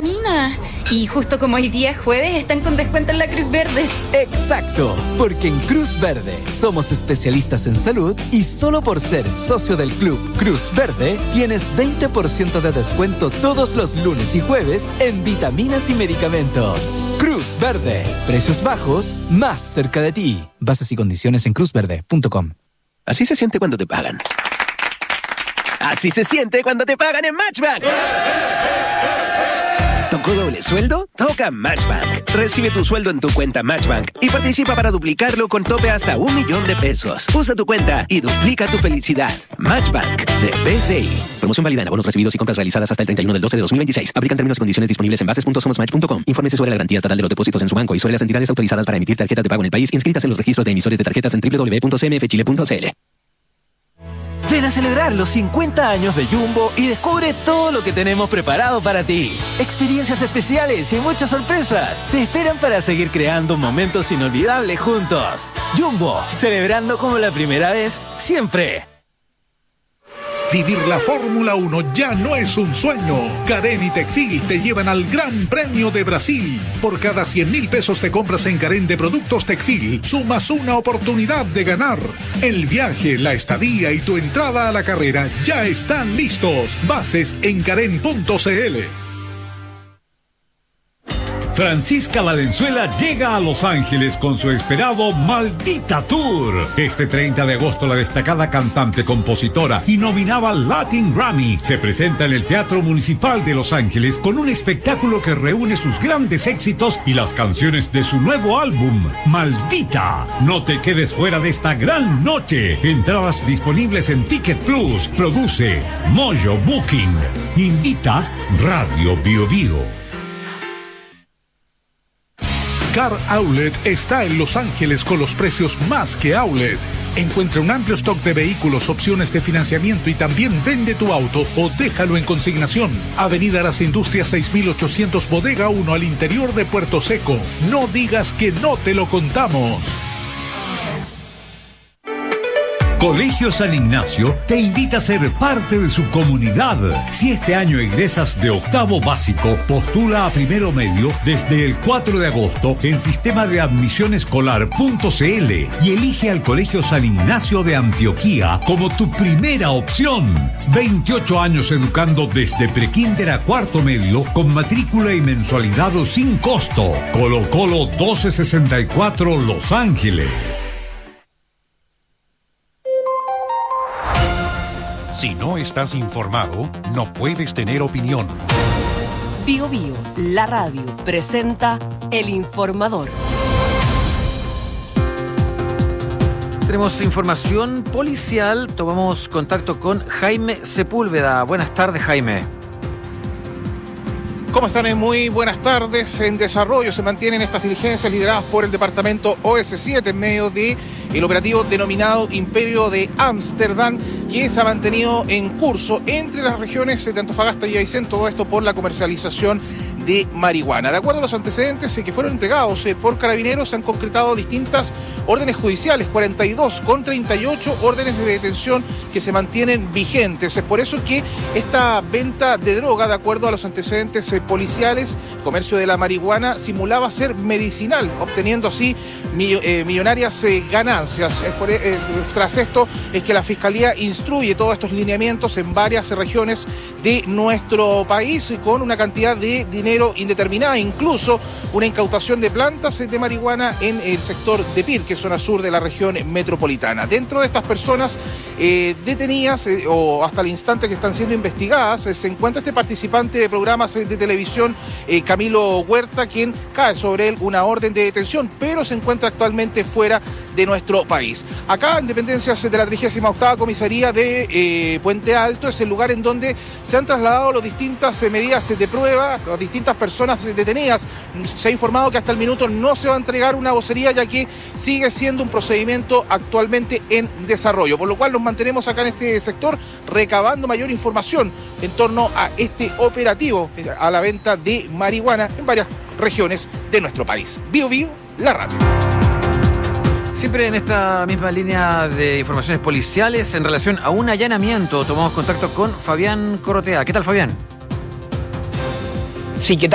vitamina. Y justo como hoy día es jueves, están con descuento en la Cruz Verde. Exacto, porque en Cruz Verde somos especialistas en salud y solo por ser socio del club Cruz Verde tienes 20% de descuento todos los lunes y jueves en vitaminas y medicamentos. Cruz Verde, precios bajos, más cerca de ti. Bases y condiciones en cruzverde.com. Así se siente cuando te pagan. Así se siente cuando te pagan en Matchbank. ¿Tocó doble sueldo? Toca Matchbank. Recibe tu sueldo en tu cuenta Matchbank y participa para duplicarlo con tope hasta $1.000.000. Usa tu cuenta y duplica tu felicidad. Matchbank de BCI. Promoción válida en abonos recibidos y compras realizadas hasta el 31/12/2026. Aplican términos y condiciones disponibles en bases.somosmatch.com. Infórmese sobre la garantía estatal de los depósitos en su banco y sobre las entidades autorizadas para emitir tarjetas de pago en el país inscritas en los registros de emisores de tarjetas en www.cmfchile.cl. Ven a celebrar los 50 años de Jumbo y descubre todo lo que tenemos preparado para ti. Experiencias especiales y muchas sorpresas te esperan para seguir creando momentos inolvidables juntos. Jumbo, celebrando como la primera vez, siempre. Vivir la Fórmula 1 ya no es un sueño. Carén y Tecfil te llevan al Gran Premio de Brasil. Por cada 100.000 pesos te compras en Carén de productos Tecfil, sumas una oportunidad de ganar. El viaje, la estadía y tu entrada a la carrera ya están listos. Bases en carén.cl. Francisca Valenzuela llega a Los Ángeles con su esperado Maldita Tour. Este 30 de agosto la destacada cantante, compositora y nominada al Latin Grammy se presenta en el Teatro Municipal de Los Ángeles con un espectáculo que reúne sus grandes éxitos y las canciones de su nuevo álbum, Maldita. No te quedes fuera de esta gran noche. Entradas disponibles en Ticket Plus. Produce Mojo Booking. Invita Radio Bio Bio. Car Outlet está en Los Ángeles con los precios más que outlet. Encuentra un amplio stock de vehículos, opciones de financiamiento y también vende tu auto o déjalo en consignación. Avenida Las Industrias 6800 Bodega 1 al interior de Puerto Seco. No digas que no te lo contamos. Colegio San Ignacio te invita a ser parte de su comunidad. Si este año egresas de octavo básico, postula a primero medio desde el 4 de agosto en sistema de admisión escolar.cl y elige al Colegio San Ignacio de Antioquía como tu primera opción. 28 años educando desde prekinder a cuarto medio con matrícula y mensualidad sin costo. Colo Colo 1264 Los Ángeles. Si no estás informado, no puedes tener opinión. Bio Bio, la radio, presenta El Informador. Tenemos información policial. Tomamos contacto con Jaime Sepúlveda. Buenas tardes, Jaime. ¿Cómo están? Muy buenas tardes. En desarrollo se mantienen estas diligencias lideradas por el departamento OS7 en medio de el operativo denominado Imperio de Ámsterdam, que se ha mantenido en curso entre las regiones de Antofagasta y Aysén, todo esto por la comercialización de marihuana. De acuerdo a los antecedentes que fueron entregados por Carabineros, se han concretado distintas órdenes judiciales, 42 con 38 órdenes de detención que se mantienen vigentes. Es por eso que esta venta de droga, de acuerdo a los antecedentes policiales, comercio de la marihuana, simulaba ser medicinal, obteniendo así millonarias ganancias. Tras esto es que la Fiscalía instruye todos estos lineamientos en varias regiones de nuestro país con una cantidad de dinero indeterminada, incluso una incautación de plantas de marihuana en el sector de Pirque, zona sur de la región metropolitana. Dentro de estas personas detenidas o hasta el instante que están siendo investigadas, se encuentra este participante de programas de televisión, Camilo Huerta, quien cae sobre él una orden de detención, pero se encuentra actualmente fuera de nuestro país. Acá, en dependencias de la 38ª Comisaría de Puente Alto, es el lugar en donde se han trasladado las distintas medidas de prueba, las distintas personas detenidas. Se ha informado que hasta el minuto no se va a entregar una vocería, ya que sigue siendo un procedimiento actualmente en desarrollo, por lo cual nos mantenemos acá en este sector recabando mayor información en torno a este operativo a la venta de marihuana en varias regiones de nuestro país. Bio Bio, la radio. Siempre en esta misma línea de informaciones policiales, en relación a un allanamiento, tomamos contacto con Fabián Corrotea. ¿Qué tal, Fabián? Sí, ¿qué tal?